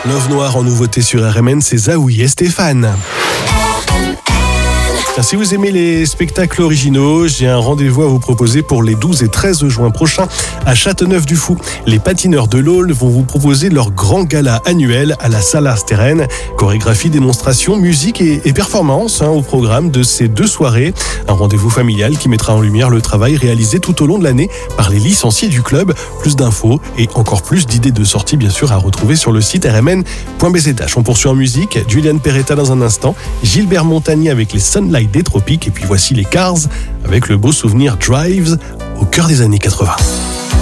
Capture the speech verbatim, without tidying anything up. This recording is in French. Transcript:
Love Noir en nouveauté sur R M N, c'est Zaoui et Stéphane. Si vous aimez les spectacles originaux, j'ai un rendez-vous à vous proposer pour les douze et treize juin prochains à Châteauneuf-du-Fou. Les patineurs de l'Aulne vont vous proposer leur grand gala annuel à la Salle Astérène. Chorégraphie, démonstration, musique et, et performance hein, au programme de ces deux soirées. Un rendez-vous familial qui mettra en lumière le travail réalisé tout au long de l'année par les licenciés du club. Plus d'infos et encore plus d'idées de sortie bien sûr à retrouver sur le site r m n point b z h. On poursuit en musique. Julian Peretta dans un instant. Gilbert Montagnier avec les Sunlight des Tropiques et puis voici les Cars avec le beau souvenir Drives au cœur des années quatre-vingts.